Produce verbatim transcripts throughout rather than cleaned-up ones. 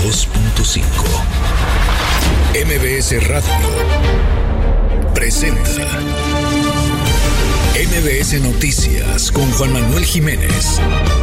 dos punto cinco. M B S Radio presenta M B S Noticias con Juan Manuel Jiménez.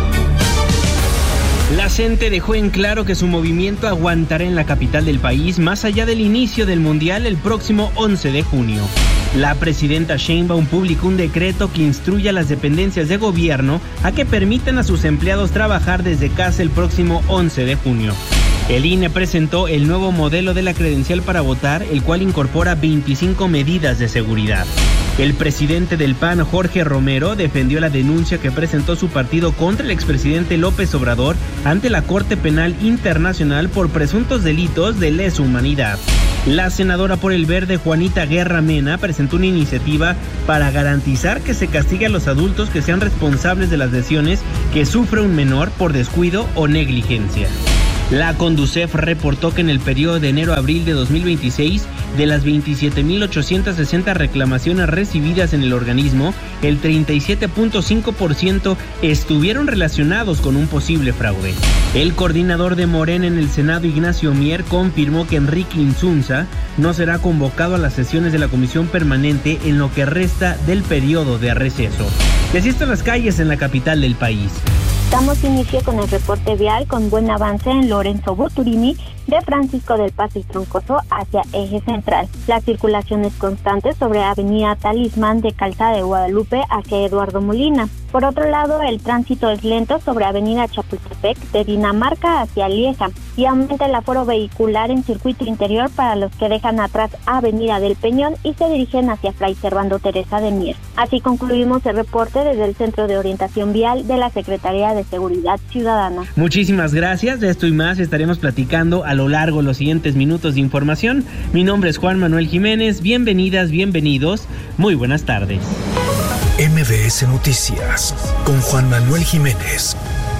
La CENTE dejó en claro que su movimiento aguantará en la capital del país más allá del inicio del Mundial el próximo once de junio. La presidenta Sheinbaum publicó un decreto que instruye a las dependencias de gobierno a que permitan a sus empleados trabajar desde casa el próximo once de junio. El I N E presentó el nuevo modelo de la credencial para votar, el cual incorpora veinticinco medidas de seguridad. El presidente del P A N, Jorge Romero, defendió la denuncia que presentó su partido contra el expresidente López Obrador ante la Corte Penal Internacional por presuntos delitos de lesa humanidad. La senadora por el Verde, Juanita Guerra Mena, presentó una iniciativa para garantizar que se castigue a los adultos que sean responsables de las lesiones que sufre un menor por descuido o negligencia. La Conducef reportó que en el periodo de enero a abril de dos mil veintiséis, de las veintisiete mil ochocientas sesenta reclamaciones recibidas en el organismo, el treinta y siete punto cinco por ciento estuvieron relacionados con un posible fraude. El coordinador de Morena en el Senado, Ignacio Mier, confirmó que Enrique Insunza no será convocado a las sesiones de la Comisión Permanente en lo que resta del periodo de receso. Y así están las calles en la capital del país. Damos inicio con el reporte vial con buen avance en Lorenzo Boturini de Francisco del Paso y Troncoso hacia Eje Central. La circulación es constante sobre Avenida Talismán de Calzada de Guadalupe hacia Eduardo Molina. Por otro lado, el tránsito es lento sobre Avenida Chapultepec de Dinamarca hacia Lieja y aumenta el aforo vehicular en circuito interior para los que dejan atrás Avenida del Peñón y se dirigen hacia Fray Servando Teresa de Mier. Así concluimos el reporte desde el Centro de Orientación Vial de la Secretaría de Seguridad Ciudadana. Muchísimas gracias. De esto y más estaremos platicando a lo largo de los siguientes minutos de información. Mi nombre es Juan Manuel Jiménez. Bienvenidas, bienvenidos. Muy buenas tardes. M B S Noticias con Juan Manuel Jiménez.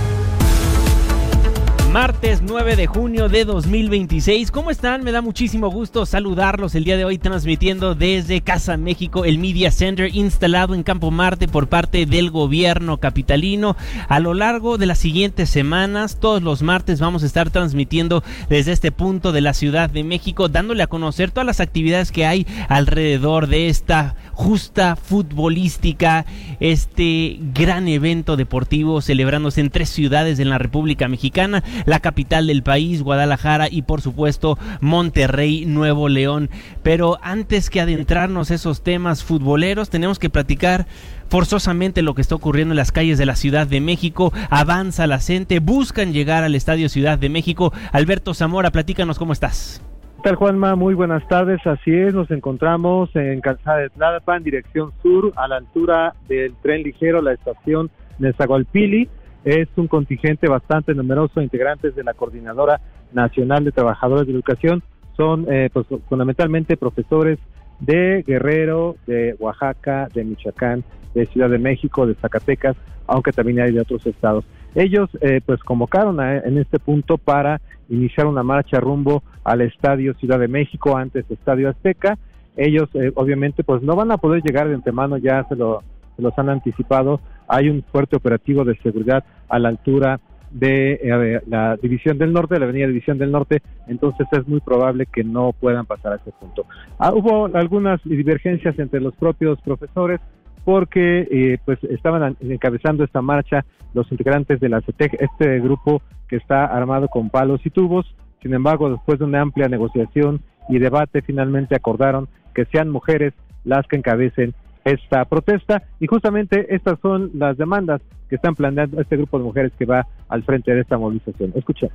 Martes nueve de junio de dos mil veintiséis. ¿Cómo están? Me da muchísimo gusto saludarlos el día de hoy, transmitiendo desde Casa México, el Media Center instalado en Campo Marte por parte del gobierno capitalino. A lo largo de las siguientes semanas, todos los martes vamos a estar transmitiendo desde este punto de la Ciudad de México, dándole a conocer todas las actividades que hay alrededor de esta justa futbolística, este gran evento deportivo celebrándose en tres ciudades en la República Mexicana: la capital del país, Guadalajara, y por supuesto Monterrey, Nuevo León. Pero antes que adentrarnos a esos temas futboleros, tenemos que platicar forzosamente lo que está ocurriendo en las calles de la Ciudad de México. Avanza la CENTE, buscan llegar al Estadio Ciudad de México. Alberto Zamora, platícanos, ¿cómo estás? ¿Qué tal, Juanma? Muy buenas tardes. Así es, nos encontramos en Calzada de Tlalpan, dirección sur, a la altura del tren ligero, la estación Nezahualpili. Es un contingente bastante numeroso de integrantes de la Coordinadora Nacional de Trabajadores de Educación. Son eh, pues, fundamentalmente profesores de Guerrero, de Oaxaca, de Michoacán, de Ciudad de México, de Zacatecas, aunque también hay de otros estados. Ellos eh, pues convocaron a, en este punto para iniciar una marcha rumbo al Estadio Ciudad de México, antes Estadio Azteca. Ellos eh, obviamente pues no van a poder llegar de antemano, ya se lo se los han anticipado. Hay un fuerte operativo de seguridad a la altura de eh, la División del Norte, la avenida División del Norte, entonces es muy probable que no puedan pasar a ese punto. Ah, hubo algunas divergencias entre los propios profesores porque eh, pues estaban encabezando esta marcha los integrantes de la CETEC, este grupo que está armado con palos y tubos. Sin embargo, después de una amplia negociación y debate, finalmente acordaron que sean mujeres las que encabecen esta protesta, y justamente estas son las demandas que están planteando este grupo de mujeres que va al frente de esta movilización. Escuchemos.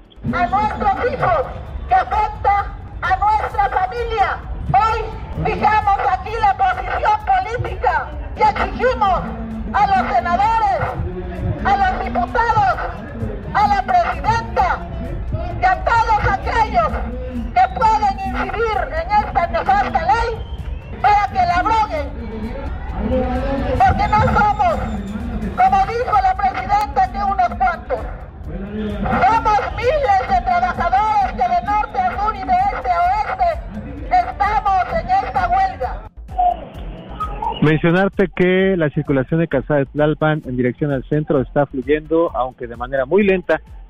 A nuestros hijos, que afecta a nuestra familia. Hoy fijamos aquí la posición política y exigimos a los senadores, a los diputados, a la presidenta y a todos aquellos que pueden incidir en esta nefasta ley para que la abroguen, porque no somos, como dijo la presidenta, que unos cuantos. Somos miles de trabajadores que de norte a sur y de este a oeste estamos en esta huelga. Mencionarte que la circulación de Calzada de Tlalpan en dirección al centro está fluyendo, aunque de manera muy lenta.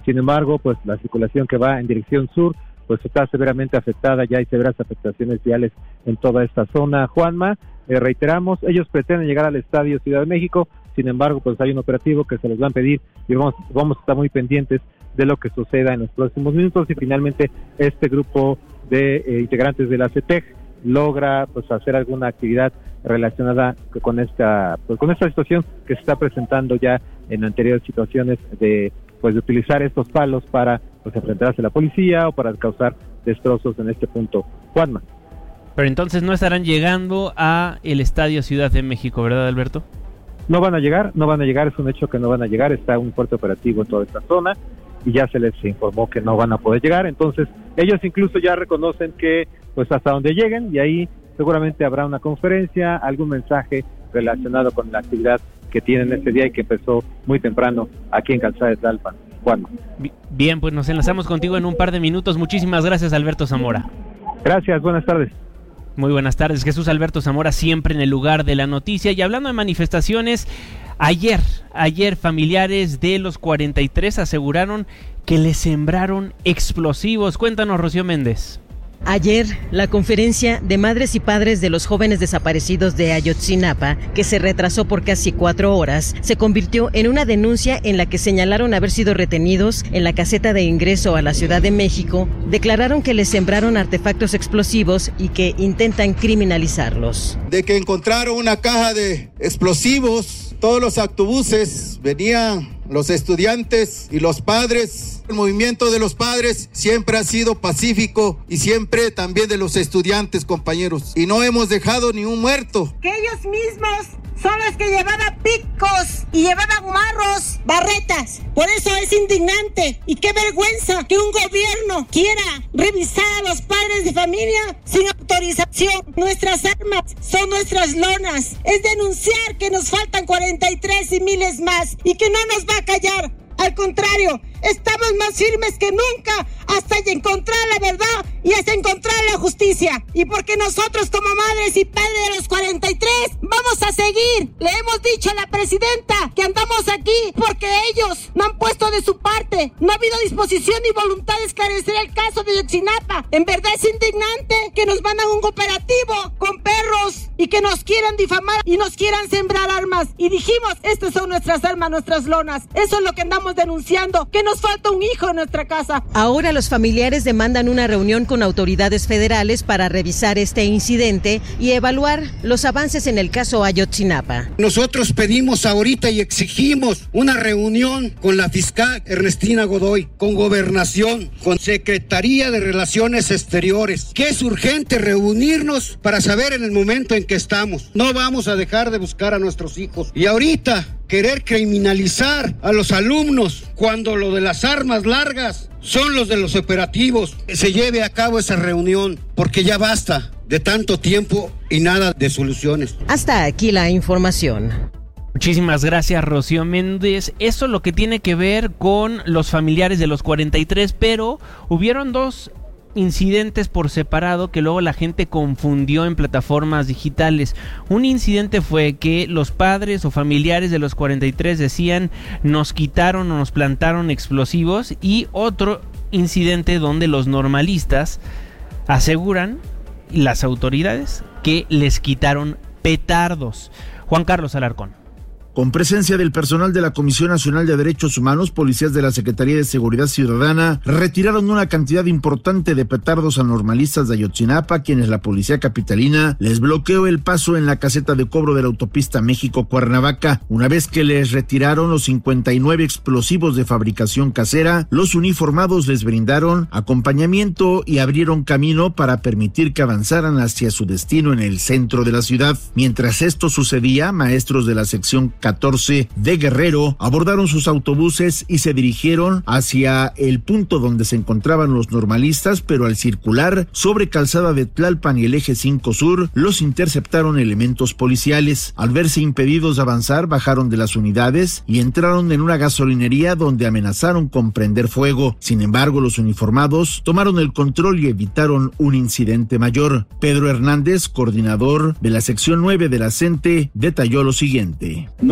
Sin embargo, pues la circulación que va en dirección sur pues está severamente afectada, ya hay severas afectaciones viales en toda esta zona. Juanma, eh, reiteramos, ellos pretenden llegar al Estadio Ciudad de México, sin embargo, pues hay un operativo que se les va a pedir y vamos, vamos a estar muy pendientes de lo que suceda en los próximos minutos y finalmente este grupo de eh, integrantes de la C E T E G logra pues hacer alguna actividad relacionada con esta pues con esta situación que se está presentando ya en anteriores situaciones de pues de utilizar estos palos para pues enfrentarse a la policía o para causar destrozos en este punto. Juanma. Pero entonces no estarán llegando a el Estadio Ciudad de México, ¿verdad, Alberto? No van a llegar, no van a llegar, es un hecho que no van a llegar, está un fuerte operativo en toda esta zona y ya se les informó que no van a poder llegar, entonces ellos incluso ya reconocen que pues hasta donde lleguen y ahí seguramente habrá una conferencia, algún mensaje relacionado con la actividad que tienen este día y que empezó muy temprano aquí en Calzada de Tlalpan. Juan. Bien, pues nos enlazamos contigo en un par de minutos. Muchísimas gracias, Alberto Zamora. Gracias, buenas tardes. Muy buenas tardes, Jesús Alberto Zamora, siempre en el lugar de la noticia. Y hablando de manifestaciones, ayer, ayer familiares de los cuarenta y tres aseguraron que les sembraron explosivos. Cuéntanos, Rocío Méndez. Ayer, la conferencia de madres y padres de los jóvenes desaparecidos de Ayotzinapa, que se retrasó por casi cuatro horas, se convirtió en una denuncia en la que señalaron haber sido retenidos en la caseta de ingreso a la Ciudad de México, declararon que les sembraron artefactos explosivos y que intentan criminalizarlos. De que encontraron una caja de explosivos, todos los autobuses venían los estudiantes y los padres. El movimiento de los padres siempre ha sido pacífico y siempre también de los estudiantes, compañeros. Y no hemos dejado ni un muerto. Que ellos mismos son los que llevaban picos y llevaban marros, barretas. Por eso es indignante y qué vergüenza que un gobierno quiera revisar a los padres de familia sin autorización. Nuestras armas son nuestras lonas. Es denunciar que nos faltan cuarenta y tres y miles más y que no nos va a callar. Al contrario, estamos más firmes que nunca hasta encontrar la verdad y hasta encontrar la justicia. Y porque nosotros como madres y padres de los cuarenta y tres vamos a seguir. Le hemos dicho a la presidenta que andamos aquí porque ellos no han puesto de su parte. No ha habido disposición ni voluntad de esclarecer el caso de Ayotzinapa. En verdad es indignante que nos mandan un operativo con perros y que nos quieran difamar y nos quieran sembrar armas. Y dijimos, estas son nuestras armas, nuestras lonas. Eso es lo que andamos denunciando, que nos falta un hijo en nuestra casa. Ahora los familiares demandan una reunión con autoridades federales para revisar este incidente y evaluar los avances en el caso Ayotzinapa. Nosotros pedimos ahorita y exigimos una reunión con la fiscal Ernestina Godoy, con Gobernación, con Secretaría de Relaciones Exteriores, que es urgente reunirnos para saber en el momento en que estamos. No vamos a dejar de buscar a nuestros hijos. Y ahorita querer criminalizar a los alumnos cuando lo de las armas largas son los de los operativos. Que se lleve a cabo esa reunión, porque ya basta de tanto tiempo y nada de soluciones. Hasta aquí la información. Muchísimas gracias, Rocío Méndez. Eso es lo que tiene que ver con los familiares de los cuarenta y tres, pero hubieron dos incidentes por separado que luego la gente confundió en plataformas digitales. Un incidente fue que los padres o familiares de los cuarenta y tres decían nos quitaron o nos plantaron explosivos, y otro incidente donde los normalistas aseguran, las autoridades, que les quitaron petardos. Juan Carlos Alarcón. Con presencia del personal de la Comisión Nacional de Derechos Humanos, policías de la Secretaría de Seguridad Ciudadana retiraron una cantidad importante de petardos a normalistas de Ayotzinapa, quienes la policía capitalina les bloqueó el paso en la caseta de cobro de la autopista México-Cuernavaca. Una vez que les retiraron los cincuenta y nueve explosivos de fabricación casera, los uniformados les brindaron acompañamiento y abrieron camino para permitir que avanzaran hacia su destino en el centro de la ciudad. Mientras esto sucedía, maestros de la sección catorce de Guerrero abordaron sus autobuses y se dirigieron hacia el punto donde se encontraban los normalistas, pero al circular sobre Calzada de Tlalpan y el eje cinco Sur, los interceptaron elementos policiales. Al verse impedidos de avanzar, bajaron de las unidades y entraron en una gasolinería donde amenazaron con prender fuego. Sin embargo, los uniformados tomaron el control y evitaron un incidente mayor. Pedro Hernández, coordinador de la sección nueve de la CENTE, detalló lo siguiente. No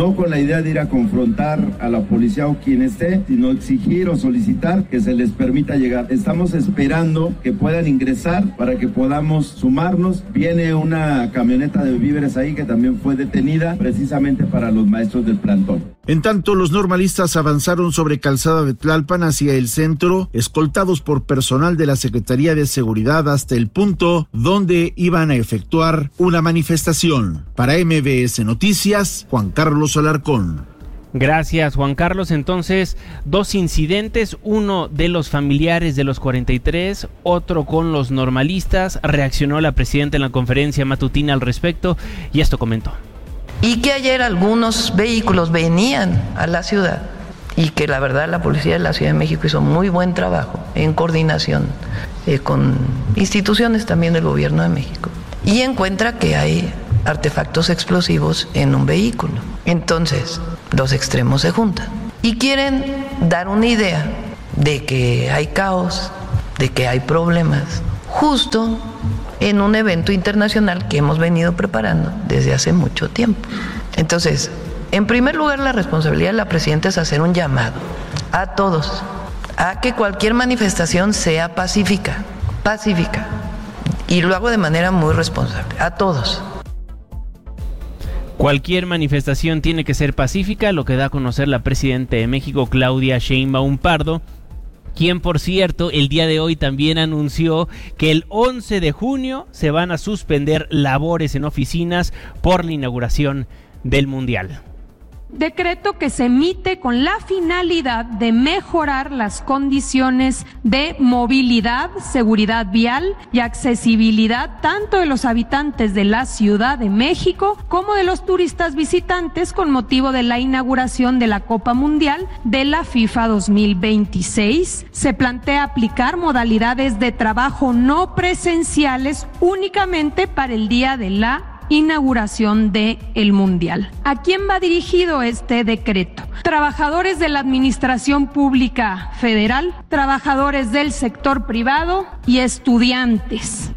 no con la idea de ir a confrontar a la policía o quien esté, sino exigir o solicitar que se les permita llegar. Estamos esperando que puedan ingresar para que podamos sumarnos. Viene una camioneta de víveres ahí que también fue detenida precisamente para los maestros del plantón. En tanto, los normalistas avanzaron sobre Calzada de Tlalpan hacia el centro, escoltados por personal de la Secretaría de Seguridad hasta el punto donde iban a efectuar una manifestación. Para M V S Noticias, Juan Carlos Alarcón. Gracias, Juan Carlos. Entonces, dos incidentes, uno de los familiares de los cuarenta y tres, otro con los normalistas. Reaccionó la presidenta en la conferencia matutina al respecto y esto comentó. Y que ayer algunos vehículos venían a la ciudad y que la verdad la policía de la Ciudad de México hizo muy buen trabajo en coordinación eh, con instituciones también del gobierno de México y encuentra que hay artefactos explosivos en un vehículo. Entonces, los extremos se juntan y quieren dar una idea de que hay caos, de que hay problemas, justo en un evento internacional que hemos venido preparando desde hace mucho tiempo. Entonces, en primer lugar, la responsabilidad de la presidenta es hacer un llamado a todos a que cualquier manifestación sea pacífica, pacífica, y lo hago de manera muy responsable, a todos. Cualquier manifestación tiene que ser pacífica, lo que da a conocer la presidenta de México, Claudia Sheinbaum Pardo, quien, por cierto, el día de hoy también anunció que el once de junio se van a suspender labores en oficinas por la inauguración del Mundial. Decreto que se emite con la finalidad de mejorar las condiciones de movilidad, seguridad vial y accesibilidad tanto de los habitantes de la Ciudad de México como de los turistas visitantes con motivo de la inauguración de la Copa Mundial de la FIFA dos mil veintiséis. Se plantea aplicar modalidades de trabajo no presenciales únicamente para el día de la inauguración de el Mundial. ¿A quién va dirigido este decreto? Trabajadores de la Administración Pública Federal, trabajadores del sector privado y estudiantes.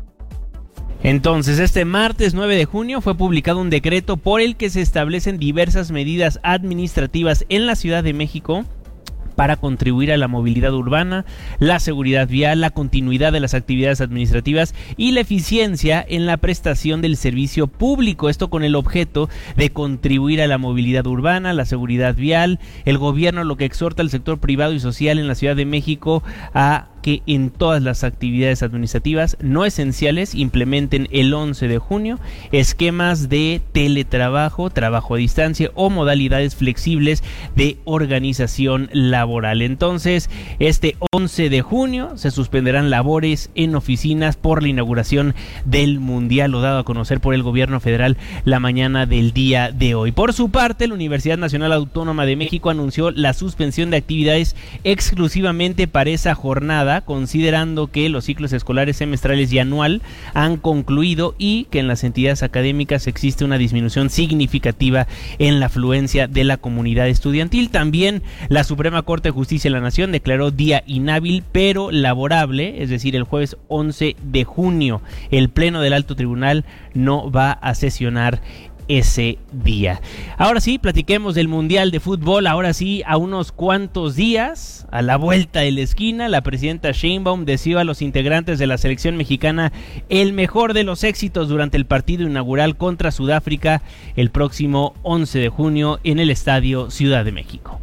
Entonces, este martes nueve de junio fue publicado un decreto por el que se establecen diversas medidas administrativas en la Ciudad de México para contribuir a la movilidad urbana, la seguridad vial, la continuidad de las actividades administrativas y la eficiencia en la prestación del servicio público. Esto con el objeto de contribuir a la movilidad urbana, la seguridad vial. El gobierno lo que exhorta al sector privado y social en la Ciudad de México a que en todas las actividades administrativas no esenciales implementen el once de junio esquemas de teletrabajo, trabajo a distancia o modalidades flexibles de organización laboral. Entonces, este once de junio se suspenderán labores en oficinas por la inauguración del Mundial, lo dado a conocer por el gobierno federal la mañana del día de hoy. Por su parte, la Universidad Nacional Autónoma de México anunció la suspensión de actividades exclusivamente para esa jornada, considerando que los ciclos escolares semestrales y anual han concluido y que en las entidades académicas existe una disminución significativa en la afluencia de la comunidad estudiantil. También la Suprema Corte de Justicia de la Nación declaró día inhábil pero laborable, es decir, el jueves once de junio. El Pleno del Alto Tribunal no va a sesionar ese día. Ahora sí, platiquemos del Mundial de Fútbol. Ahora sí, a unos cuantos días, a la vuelta de la esquina, la presidenta Sheinbaum deseó a los integrantes de la selección mexicana el mejor de los éxitos durante el partido inaugural contra Sudáfrica el próximo once de junio en el Estadio Ciudad de México.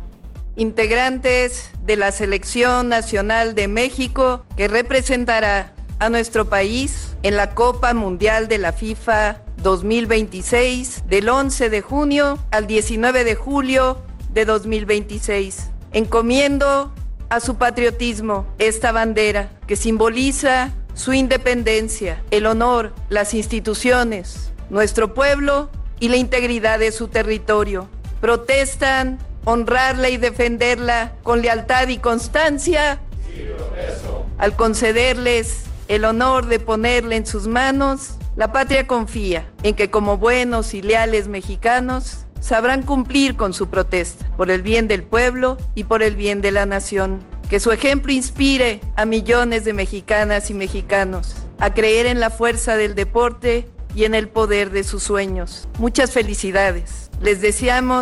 Integrantes de la Selección Nacional de México, que representará a nuestro país en la Copa Mundial de la FIFA dos mil veintiséis, del once de junio al diecinueve de julio de dos mil veintiséis. Encomiendo a su patriotismo esta bandera que simboliza su independencia, el honor, las instituciones, nuestro pueblo y la integridad de su territorio. Protestan honrarla y defenderla con lealtad y constancia. Al concederles el honor de ponerla en sus manos, la patria confía en que como buenos y leales mexicanos sabrán cumplir con su protesta por el bien del pueblo y por el bien de la nación. Que su ejemplo inspire a millones de mexicanas y mexicanos a creer en la fuerza del deporte y en el poder de sus sueños. Muchas felicidades. Les deseamos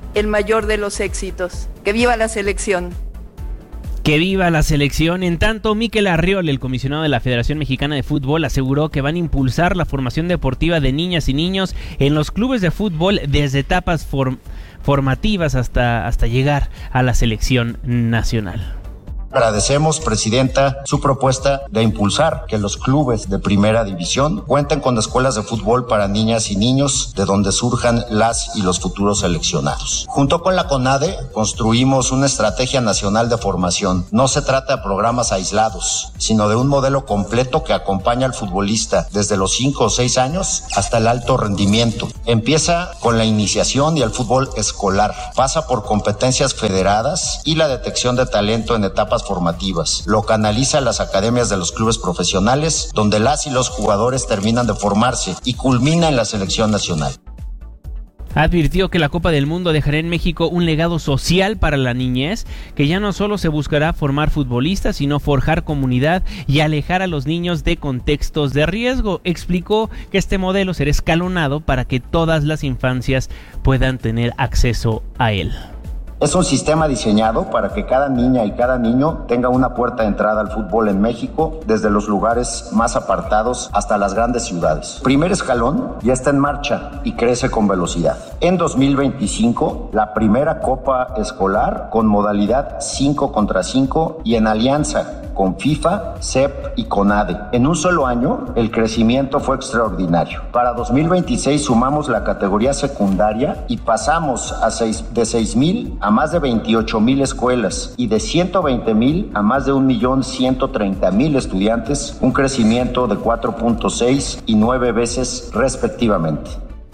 el mayor de los éxitos. ¡Que viva la selección! Que viva la selección. En tanto, Mikel Arriola, el comisionado de la Federación Mexicana de Fútbol, aseguró que van a impulsar la formación deportiva de niñas y niños en los clubes de fútbol desde etapas form- formativas hasta, hasta llegar a la selección nacional. Agradecemos, Presidenta, su propuesta de impulsar que los clubes de primera división cuenten con escuelas de fútbol para niñas y niños de donde surjan las y los futuros seleccionados. Junto con la CONADE construimos una estrategia nacional de formación. No se trata de programas aislados, sino de un modelo completo que acompaña al futbolista desde los cinco o seis años hasta el alto rendimiento. Empieza con la iniciación y el fútbol escolar. Pasa por competencias federadas y la detección de talento en etapas formativas. Lo canaliza a las academias de los clubes profesionales, donde las y los jugadores terminan de formarse y culmina en la selección nacional. Advirtió que la Copa del Mundo dejará en México un legado social para la niñez, que ya no solo se buscará formar futbolistas, sino forjar comunidad y alejar a los niños de contextos de riesgo. Explicó que este modelo será escalonado para que todas las infancias puedan tener acceso a él. Es un sistema diseñado para que cada niña y cada niño tenga una puerta de entrada al fútbol en México, desde los lugares más apartados hasta las grandes ciudades. Primer escalón ya está en marcha y crece con velocidad. En dos mil veinticinco, la primera Copa Escolar con modalidad cinco contra cinco y en alianza con FIFA, C E P y CONADE. En un solo año, el crecimiento fue extraordinario. Para dos mil veintiséis sumamos la categoría secundaria y pasamos a seis, de seis mil a más de veintiocho mil escuelas y de ciento veinte mil a más de un millón ciento treinta mil estudiantes, un crecimiento de cuatro punto seis y nueve veces respectivamente.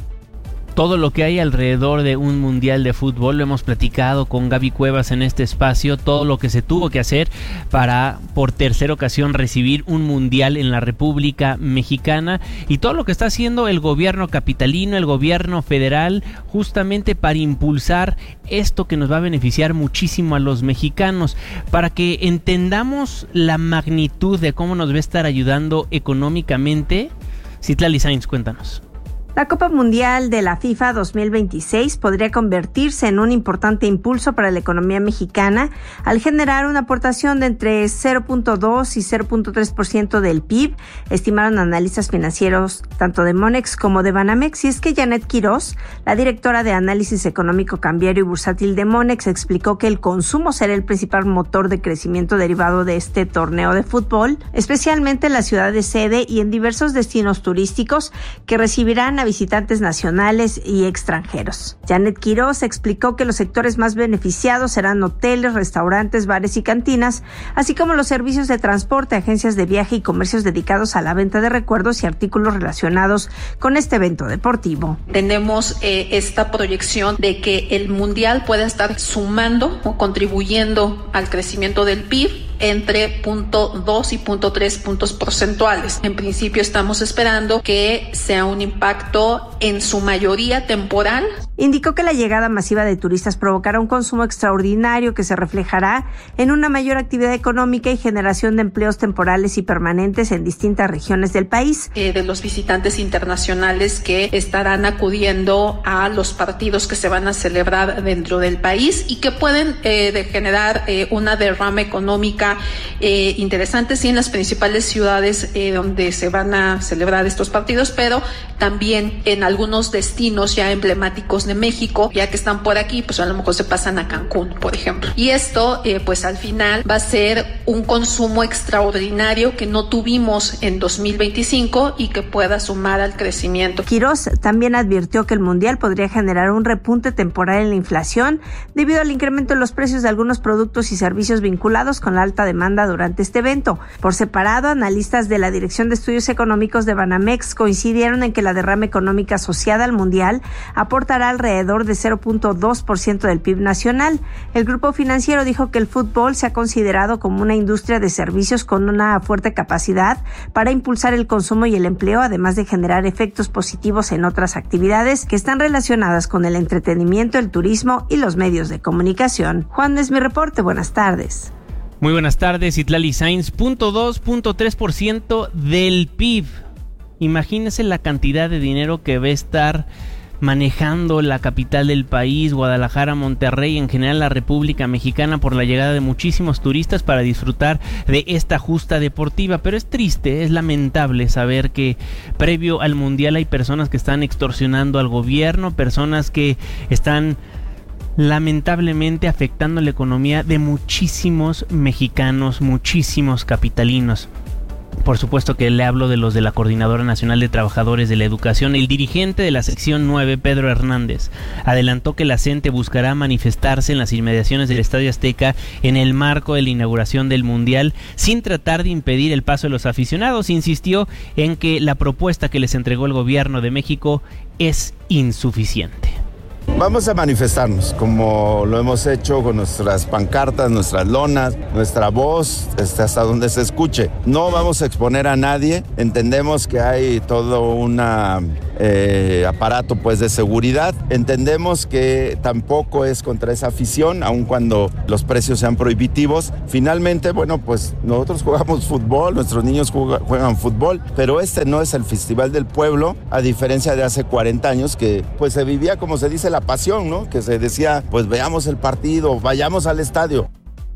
Todo lo que hay alrededor de un mundial de fútbol lo hemos platicado con Gaby Cuevas en este espacio, todo lo que se tuvo que hacer para por tercera ocasión recibir un mundial en la República Mexicana y todo lo que está haciendo el gobierno capitalino, el gobierno federal, justamente para impulsar esto que nos va a beneficiar muchísimo a los mexicanos, para que entendamos la magnitud de cómo nos va a estar ayudando económicamente. Citlali Sainz, cuéntanos. La Copa Mundial de la FIFA dos mil veintiséis podría convertirse en un importante impulso para la economía mexicana al generar una aportación de entre cero punto dos y cero punto tres por ciento del P I B, estimaron analistas financieros tanto de Monex como de Banamex. Y es que Janet Quiroz, la directora de análisis económico cambiario y bursátil de Monex, explicó que el consumo será el principal motor de crecimiento derivado de este torneo de fútbol, especialmente en la ciudad de sede y en diversos destinos turísticos que recibirán a visitantes nacionales y extranjeros. Janet Quiroz explicó que los sectores más beneficiados serán hoteles, restaurantes, bares y cantinas, así como los servicios de transporte, agencias de viaje y comercios dedicados a la venta de recuerdos y artículos relacionados con este evento deportivo. Tenemos eh, esta proyección de que el mundial pueda estar sumando o contribuyendo al crecimiento del P I B entre punto dos y punto tres puntos porcentuales. En principio estamos esperando que sea un impacto en su mayoría temporal. Indicó que la llegada masiva de turistas provocará un consumo extraordinario que se reflejará en una mayor actividad económica y generación de empleos temporales y permanentes en distintas regiones del país. Eh, de los visitantes internacionales que estarán acudiendo a los partidos que se van a celebrar dentro del país y que pueden eh, de generar eh, una derrama económica Eh, interesantes sí en las principales ciudades eh, donde se van a celebrar estos partidos, pero también en algunos destinos ya emblemáticos de México, ya que están por aquí, pues a lo mejor se pasan a Cancún, por ejemplo. Y esto, eh, pues al final va a ser un consumo extraordinario que no tuvimos en dos mil veinticinco y que pueda sumar al crecimiento. Quiroz también advirtió que el mundial podría generar un repunte temporal en la inflación debido al incremento en los precios de algunos productos y servicios vinculados con la alta demanda durante este evento. Por separado, analistas de la Dirección de Estudios Económicos de Banamex coincidieron en que la derrama económica asociada al mundial aportará alrededor de cero punto dos por ciento del P I B nacional. El grupo financiero dijo que el fútbol se ha considerado como una industria de servicios con una fuerte capacidad para impulsar el consumo y el empleo, además de generar efectos positivos en otras actividades que están relacionadas con el entretenimiento, el turismo y los medios de comunicación. Juan, es mi reporte. Buenas tardes. Muy buenas tardes, Citlali Sainz. Punto dos, punto tres por ciento del P I B. Imagínense la cantidad de dinero que va a estar manejando la capital del país, Guadalajara, Monterrey, en general la República Mexicana, por la llegada de muchísimos turistas para disfrutar de esta justa deportiva. Pero es triste, es lamentable saber que previo al Mundial hay personas que están extorsionando al gobierno, personas que están lamentablemente afectando la economía de muchísimos mexicanos, muchísimos capitalinos. Por supuesto que le hablo de los de la Coordinadora Nacional de Trabajadores de la Educación. El dirigente de la sección nueve, Pedro Hernández, adelantó que la CENTE buscará manifestarse en las inmediaciones del Estadio Azteca en el marco de la inauguración del Mundial, sin tratar de impedir el paso de los aficionados. Insistió en que la propuesta que les entregó el gobierno de México es insuficiente. Vamos a manifestarnos como lo hemos hecho con nuestras pancartas, nuestras lonas, nuestra voz, este, hasta donde se escuche. No vamos a exponer a nadie, entendemos que hay todo un eh, aparato pues, de seguridad, entendemos que tampoco es contra esa afición, aun cuando los precios sean prohibitivos. Finalmente, bueno, pues nosotros jugamos fútbol, nuestros niños juega, juegan fútbol, pero este no es el Festival del Pueblo, a diferencia de hace cuarenta años que pues se vivía, como se dice, la pasión, ¿no? Que se decía, pues veamos el partido, vayamos al estadio.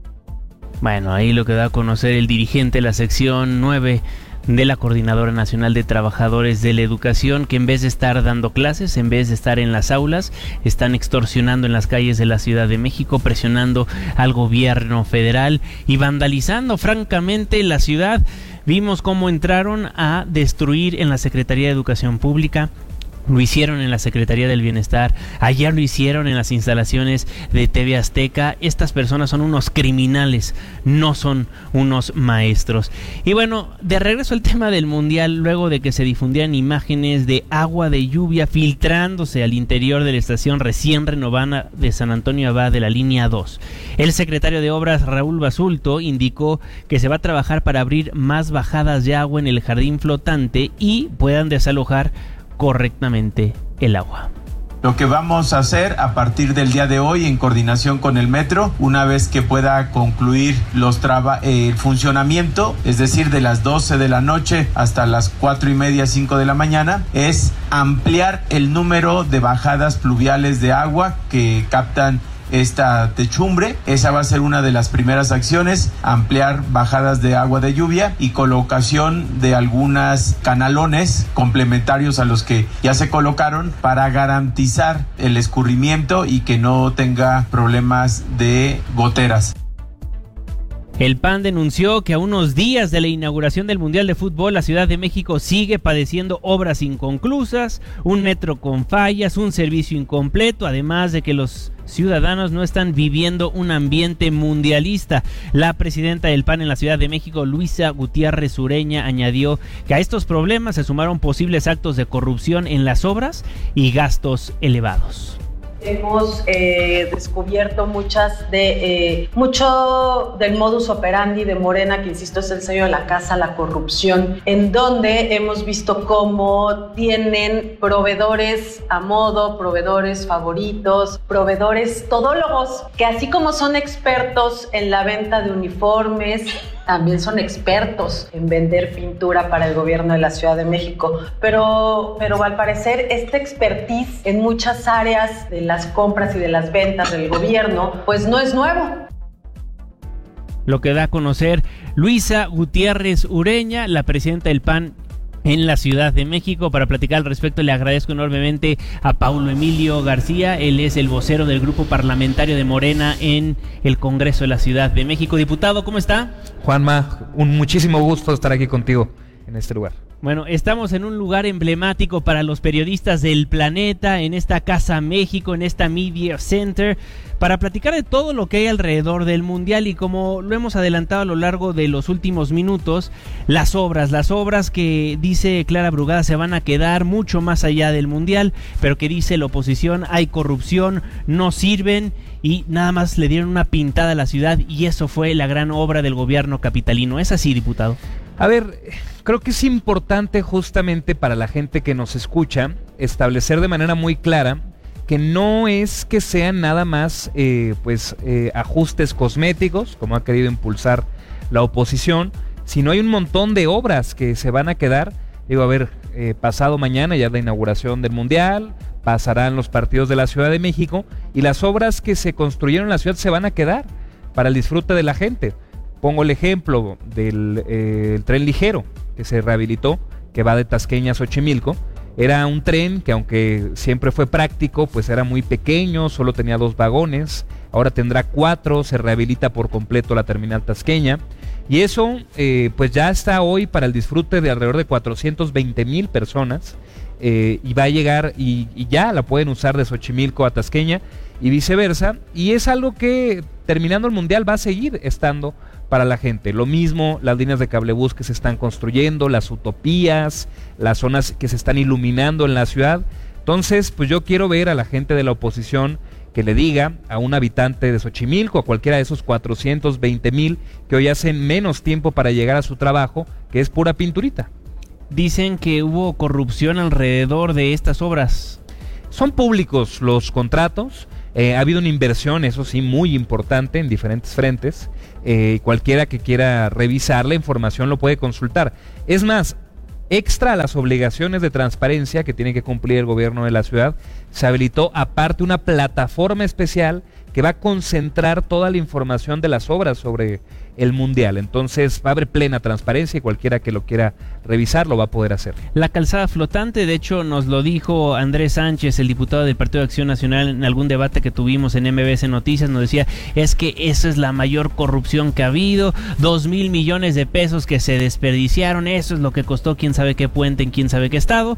Bueno, ahí lo que da a conocer el dirigente de la sección nueve de la Coordinadora Nacional de Trabajadores de la Educación, que en vez de estar dando clases, en vez de estar en las aulas, están extorsionando en las calles de la Ciudad de México, presionando al gobierno federal y vandalizando francamente la ciudad. Vimos cómo entraron a destruir en la Secretaría de Educación Pública. Lo hicieron en la Secretaría del Bienestar, ayer lo hicieron en las instalaciones de T V Azteca. Estas personas son unos criminales, no son unos maestros. Y bueno, de regreso al tema del Mundial, luego de que se difundieran imágenes de agua de lluvia filtrándose al interior de la estación recién renovada de San Antonio Abad de la línea dos, el secretario de Obras, Raúl Basulto, indicó que se va a trabajar para abrir más bajadas de agua en el jardín flotante y puedan desalojar correctamente el agua. Lo que vamos a hacer a partir del día de hoy en coordinación con el metro, una vez que pueda concluir los traba, eh, el funcionamiento, es decir, de las doce de la noche hasta las cuatro y media, cinco de la mañana, es ampliar el número de bajadas pluviales de agua que captan esta techumbre. Esa va a ser una de las primeras acciones, ampliar bajadas de agua de lluvia y colocación de algunas canalones complementarios a los que ya se colocaron para garantizar el escurrimiento y que no tenga problemas de goteras. El P A N denunció que a unos días de la inauguración del Mundial de Fútbol, la Ciudad de México sigue padeciendo obras inconclusas, un metro con fallas, un servicio incompleto, además de que los ciudadanos no están viviendo un ambiente mundialista. La presidenta del P A N en la Ciudad de México, Luisa Gutiérrez Ureña, añadió que a estos problemas se sumaron posibles actos de corrupción en las obras y gastos elevados. Hemos eh, descubierto muchas de eh, mucho del modus operandi de Morena, que insisto es el sello de la casa, la corrupción, en donde hemos visto cómo tienen proveedores a modo, proveedores favoritos, proveedores todólogos, que así como son expertos en la venta de uniformes, también son expertos en vender pintura para el gobierno de la Ciudad de México, pero, pero al parecer esta expertise en muchas áreas de las compras y de las ventas del gobierno, pues no es nuevo. Lo que da a conocer Luisa Gutiérrez Ureña, la presidenta del P A N en la Ciudad de México. Para platicar al respecto le agradezco enormemente a Paulo Emilio García, él es el vocero del grupo parlamentario de Morena en el Congreso de la Ciudad de México. Diputado, ¿cómo está? Juanma, un muchísimo gusto estar aquí contigo en este lugar. Bueno, estamos en un lugar emblemático para los periodistas del planeta, en esta Casa México, en esta Media Center, para platicar de todo lo que hay alrededor del Mundial y como lo hemos adelantado a lo largo de los últimos minutos, las obras, las obras que dice Clara Brugada se van a quedar mucho más allá del Mundial, pero que dice la oposición hay corrupción, no sirven y nada más le dieron una pintada a la ciudad y eso fue la gran obra del gobierno capitalino. ¿Es así, diputado? A ver, creo que es importante justamente para la gente que nos escucha establecer de manera muy clara que no es que sean nada más eh, pues eh, ajustes cosméticos, como ha querido impulsar la oposición, sino hay un montón de obras que se van a quedar. Digo, a ver, eh, pasado mañana ya es la inauguración del Mundial, pasarán los partidos de la Ciudad de México y las obras que se construyeron en la ciudad se van a quedar para el disfrute de la gente. Pongo el ejemplo del eh, el tren ligero que se rehabilitó, que va de Tasqueña a Xochimilco. Era un tren que, aunque siempre fue práctico, pues era muy pequeño, solo tenía dos vagones. Ahora tendrá cuatro, se rehabilita por completo la terminal tasqueña. Y eso eh, pues ya está hoy para el disfrute de alrededor de cuatrocientos veinte mil personas. Eh, y va a llegar y, y ya la pueden usar de Xochimilco a Tasqueña y viceversa. Y es algo que terminando el Mundial va a seguir estando para la gente. Lo mismo las líneas de cablebús que se están construyendo, las utopías, las zonas que se están iluminando en la ciudad. Entonces, pues yo quiero ver a la gente de la oposición que le diga a un habitante de Xochimilco, a cualquiera de esos cuatrocientos veinte mil que hoy hacen menos tiempo para llegar a su trabajo, que es pura pinturita. Dicen que hubo corrupción alrededor de estas obras. Son públicos los contratos. Eh, ha habido una inversión, eso sí, muy importante en diferentes frentes. Eh, cualquiera que quiera revisar la información lo puede consultar. Es más, extra a las obligaciones de transparencia que tiene que cumplir el gobierno de la ciudad, se habilitó aparte una plataforma especial que va a concentrar toda la información de las obras sobre el Mundial. Entonces va a haber plena transparencia y cualquiera que lo quiera revisar lo va a poder hacer. La calzada flotante, de hecho, nos lo dijo Andrés Sánchez, el diputado del Partido de Acción Nacional, en algún debate que tuvimos en M B S Noticias. Nos decía, es que esa es la mayor corrupción que ha habido, dos mil millones de pesos que se desperdiciaron, eso es lo que costó quién sabe qué puente en quién sabe qué estado.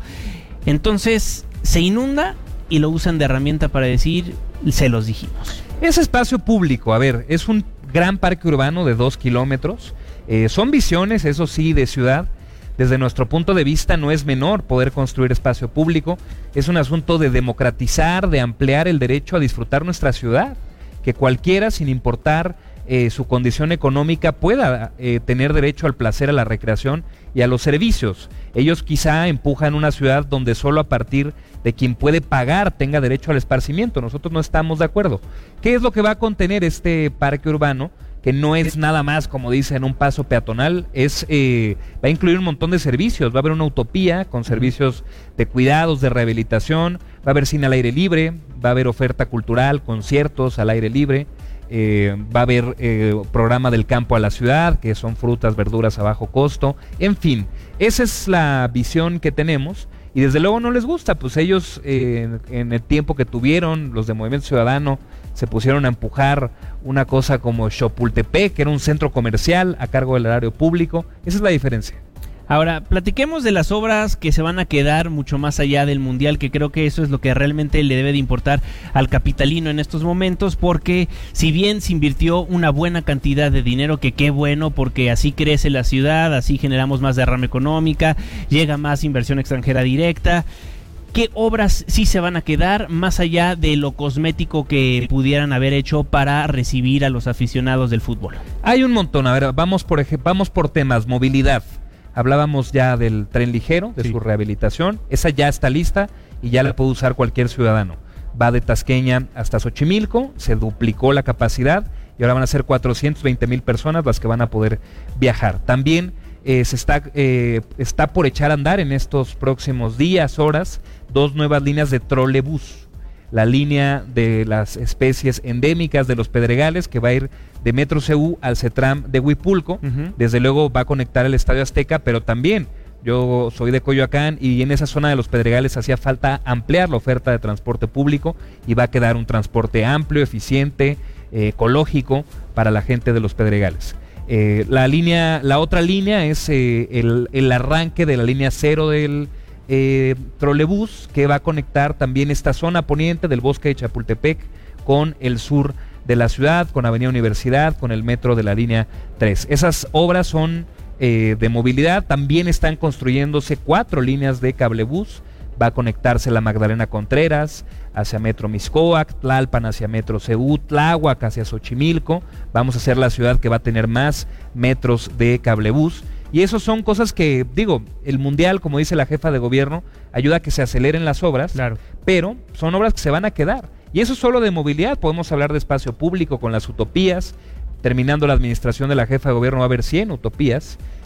Entonces se inunda y lo usan de herramienta para decir, se los dijimos. Es espacio público, a ver, es un gran parque urbano de dos kilómetros, eh, son visiones, eso sí, de ciudad. Desde nuestro punto de vista no es menor poder construir espacio público, es un asunto de democratizar, de ampliar el derecho a disfrutar nuestra ciudad, que cualquiera, sin importar eh, su condición económica, pueda eh, tener derecho al placer, a la recreación y a los servicios. Ellos quizá empujan una ciudad donde solo a partir de quien puede pagar tenga derecho al esparcimiento. Nosotros no estamos de acuerdo. ¿Qué es lo que va a contener este parque urbano? Que no es nada más, como dicen, un paso peatonal, es eh, va a incluir un montón de servicios. Va a haber una utopía con servicios de cuidados, de rehabilitación, va a haber cine al aire libre, va a haber oferta cultural, conciertos al aire libre, eh, va a haber eh, programa del campo a la ciudad, que son frutas, verduras a bajo costo, en fin, esa es la visión que tenemos. Y desde luego no les gusta, pues ellos eh, en el tiempo que tuvieron, los de Movimiento Ciudadano, se pusieron a empujar una cosa como Chapultepec, que era un centro comercial a cargo del erario público. Esa es la diferencia. Ahora, platiquemos de las obras que se van a quedar mucho más allá del Mundial, que creo que eso es lo que realmente le debe de importar al capitalino en estos momentos, porque si bien se invirtió una buena cantidad de dinero, que qué bueno, porque así crece la ciudad, así generamos más derrama económica, llega más inversión extranjera directa. ¿Qué obras sí se van a quedar más allá de lo cosmético que pudieran haber hecho para recibir a los aficionados del fútbol? Hay un montón. A ver, vamos por ej- vamos por temas. Movilidad. Hablábamos ya del tren ligero, de sí. su rehabilitación. Esa ya está lista y ya la puede usar cualquier ciudadano. Va de Tasqueña hasta Xochimilco, se duplicó la capacidad y ahora van a ser cuatrocientos veinte mil personas las que van a poder viajar. También eh, se está, eh, está por echar a andar en estos próximos días, horas, dos nuevas líneas de trolebús. La línea de las especies endémicas de los Pedregales, que va a ir de Metro C U al CETRAM de Huipulco. Uh-huh. Desde luego va a conectar el Estadio Azteca, pero también yo soy de Coyoacán y en esa zona de los Pedregales hacía falta ampliar la oferta de transporte público y va a quedar un transporte amplio, eficiente, eh, ecológico para la gente de los Pedregales. Eh, la línea, la otra línea es eh, el, el arranque de la línea cero del Eh, trolebús, que va a conectar también esta zona poniente del bosque de Chapultepec con el sur de la ciudad, con Avenida Universidad, con el metro de la línea tres. Esas obras son eh, de movilidad. También están construyéndose cuatro líneas de cablebús. Va a conectarse la Magdalena Contreras hacia Metro Mixcoac, Tlalpan hacia Metro C U, Tláhuac hacia Xochimilco. Vamos a ser la ciudad que va a tener más metros de cablebús. Y eso son cosas que, digo, el Mundial, como dice la jefa de gobierno, ayuda a que se aceleren las obras, claro. Pero son obras que se van a quedar. Y eso solo de movilidad. Podemos hablar de espacio público con las utopías. Terminando la administración de la jefa de gobierno va a haber cien utopías.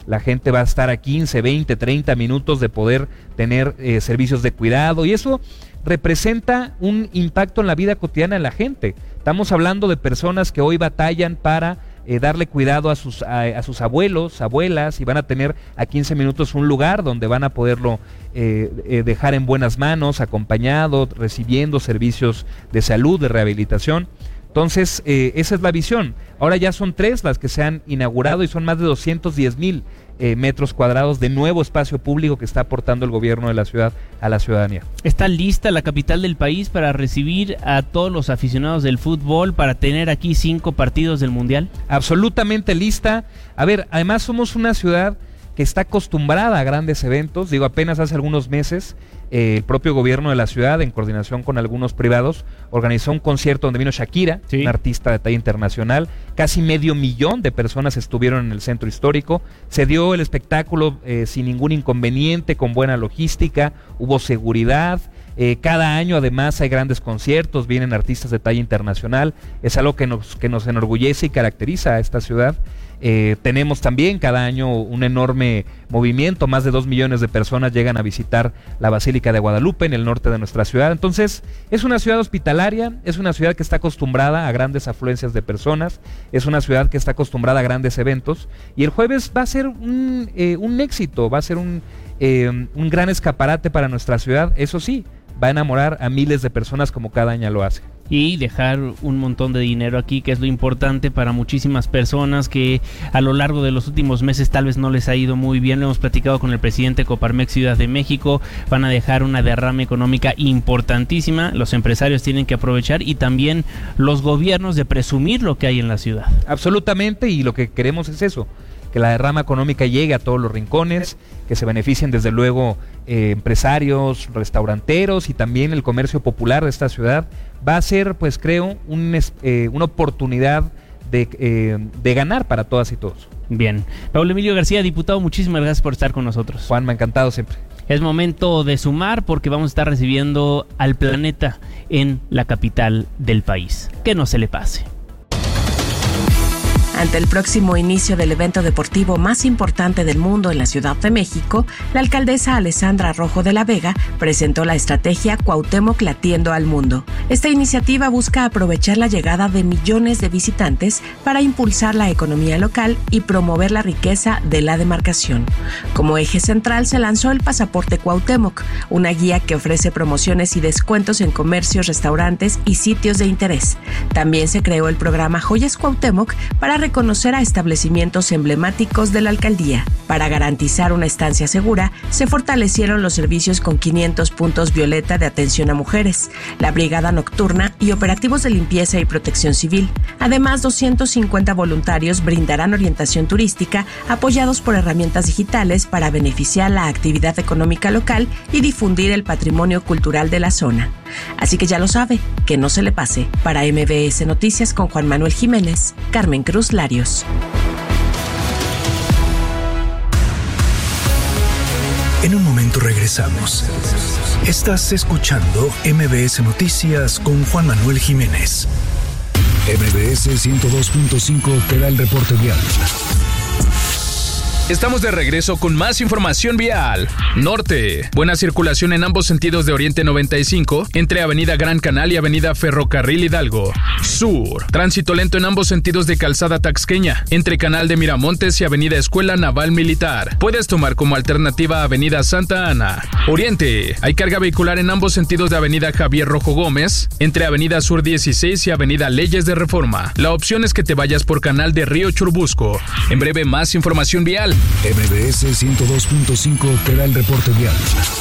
La gente va a estar a quince, veinte, treinta minutos de poder tener eh, servicios de cuidado, y eso representa un impacto en la vida cotidiana de la gente. Estamos hablando de personas que hoy batallan para eh, darle cuidado a sus, a, a sus abuelos, abuelas, y van a tener a quince minutos un lugar donde van a poderlo eh, eh, dejar en buenas manos, acompañado, recibiendo servicios de salud, de rehabilitación. Entonces, eh, esa es la visión. Ahora ya son tres las que se han inaugurado y son más de doscientos diez mil eh, metros cuadrados de nuevo espacio público que está aportando el gobierno de la ciudad a la ciudadanía. ¿Está lista la capital del país para recibir a todos los aficionados del fútbol, para tener aquí cinco partidos del Mundial? Absolutamente lista. A ver, además somos una ciudad que está acostumbrada a grandes eventos. Digo, apenas hace algunos meses eh, el propio gobierno de la ciudad, en coordinación con algunos privados, organizó un concierto donde vino Shakira, sí, una artista de talla internacional. Casi medio millón de personas estuvieron en el centro histórico. Se dio el espectáculo eh, sin ningún inconveniente, con buena logística, hubo seguridad. Eh, cada año además hay grandes conciertos, vienen artistas de talla internacional. Es algo que nos, que nos enorgullece y caracteriza a esta ciudad. Eh, tenemos también cada año un enorme movimiento, más de dos millones de personas llegan a visitar la Basílica de Guadalupe en el norte de nuestra ciudad. Entonces es una ciudad hospitalaria, es una ciudad que está acostumbrada a grandes afluencias de personas, es una ciudad que está acostumbrada a grandes eventos, y el jueves va a ser un, eh, un éxito, va a ser un, eh, un gran escaparate para nuestra ciudad. Eso sí, va a enamorar a miles de personas como cada año lo hace. Y dejar un montón de dinero aquí, que es lo importante para muchísimas personas que a lo largo de los últimos meses tal vez no les ha ido muy bien. Lo hemos platicado con el presidente de Coparmex Ciudad de México. Van a dejar una derrama económica importantísima. Los empresarios tienen que aprovechar, y también los gobiernos, de presumir lo que hay en la ciudad. Absolutamente, y lo que queremos es eso, que la derrama económica llegue a todos los rincones, que se beneficien desde luego eh, empresarios, restauranteros y también el comercio popular de esta ciudad. Va a ser, pues creo, un, eh, una oportunidad de, eh, de ganar para todas y todos. Bien. Pablo Emilio García, diputado, muchísimas gracias por estar con nosotros. Juan, me ha encantado siempre. Es momento de sumar, porque vamos a estar recibiendo al planeta en la capital del país. Que no se le pase. Ante el próximo inicio del evento deportivo más importante del mundo en la Ciudad de México, la alcaldesa Alessandra Rojo de la Vega presentó la estrategia Cuauhtémoc Latiendo al Mundo. Esta iniciativa busca aprovechar la llegada de millones de visitantes para impulsar la economía local y promover la riqueza de la demarcación. Como eje central se lanzó el Pasaporte Cuauhtémoc, una guía que ofrece promociones y descuentos en comercios, restaurantes y sitios de interés. También se creó el programa Joyas Cuauhtémoc para reconocer a establecimientos emblemáticos de la alcaldía. Para garantizar una estancia segura, se fortalecieron los servicios con quinientos puntos violeta de atención a mujeres, la brigada nocturna y operativos de limpieza y protección civil. Además, doscientos cincuenta voluntarios brindarán orientación turística apoyados por herramientas digitales para beneficiar la actividad económica local y difundir el patrimonio cultural de la zona. Así que ya lo sabe, que no se le pase. Para M B S Noticias con Juan Manuel Jiménez, Carmen Cruz Larios. En un momento regresamos. Estás escuchando M B S Noticias con Juan Manuel Jiménez. M B S ciento dos punto cinco te da el reporte vial. Estamos de regreso con más información vial. Norte. Buena circulación en ambos sentidos de Oriente noventa y cinco, entre Avenida Gran Canal y Avenida Ferrocarril Hidalgo. Sur. Tránsito lento en ambos sentidos de Calzada Taxqueña, entre Canal de Miramontes y Avenida Escuela Naval Militar. Puedes tomar como alternativa Avenida Santa Ana. Oriente. Hay carga vehicular en ambos sentidos de Avenida Javier Rojo Gómez, entre Avenida Sur dieciséis y Avenida Leyes de Reforma. La opción es que te vayas por Canal de Río Churbusco. En breve, más información vial. M B S ciento dos punto cinco te da el reporte vial.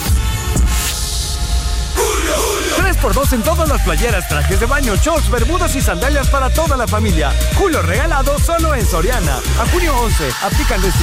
tres por dos en todas las playeras, trajes de baño, shorts, bermudas y sandalias para toda la familia. Julio regalado solo en Soriana. A junio once, aplican restricciones.